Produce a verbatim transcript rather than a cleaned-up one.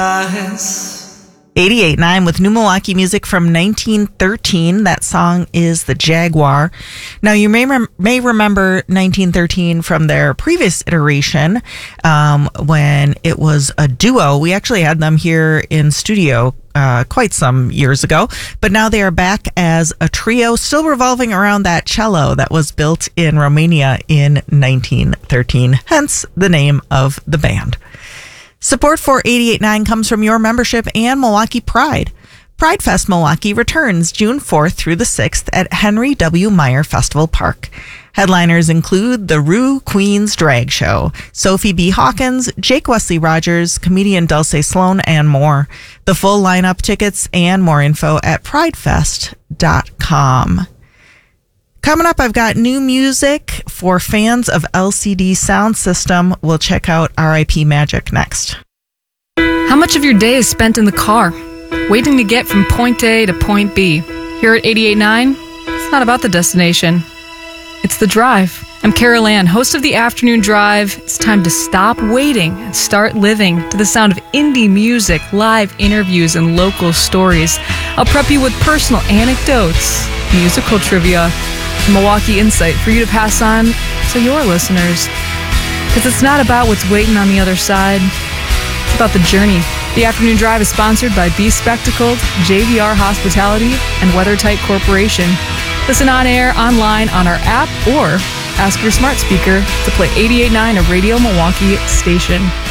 eighty-eight point nine with new Milwaukee music from nineteen thirteen. That song is The Jaguar. Now, you may rem- may remember nineteen thirteen from their previous iteration um, when it was a duo. We actually had them here in studio uh, quite some years ago, but now they are back as a trio, still revolving around that cello that was built in Romania in nineteen thirteen, hence the name of the band. Support for eighty-eight point nine comes from your membership and Milwaukee Pride. Pride Fest Milwaukee returns June fourth through the sixth at Henry W. Meyer Festival Park. Headliners include the Rue Queens Drag Show, Sophie B. Hawkins, Jake Wesley Rogers, comedian Dulce Sloan, and more. The full lineup, tickets, and more info at pridefest dot com. Coming up, I've got new music for fans of L C D Sound System. We'll check out R I P Magic next. How much of your day is spent in the car, waiting to get from point A to point B? Here at eighty-eight point nine, it's not about the destination. It's the drive. I'm Carol Ann, host of the Afternoon Drive. It's time to stop waiting and start living to the sound of indie music, live interviews, and local stories. I'll prep you with personal anecdotes, musical trivia, Milwaukee insight for you to pass on to your listeners. Because it's not about what's waiting on the other side. It's about the journey. The Afternoon Drive is sponsored by Be Spectacled, J V R Hospitality, and WeatherTight Corporation. Listen on air, online, on our app, or ask your smart speaker to play eighty-eight point nine, a Radio Milwaukee station.